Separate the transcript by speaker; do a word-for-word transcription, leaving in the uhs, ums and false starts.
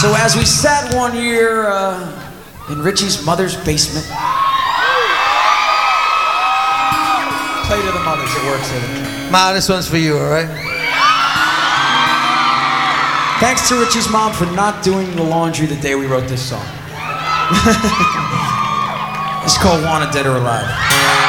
Speaker 1: So as we sat one year uh, in Richie's mother's basement, play to the mothers, it works.
Speaker 2: Ma, this one's for you, all right?
Speaker 1: Thanks to Richie's mom for not doing the laundry the day we wrote this song. It's called Wanted Dead or Alive.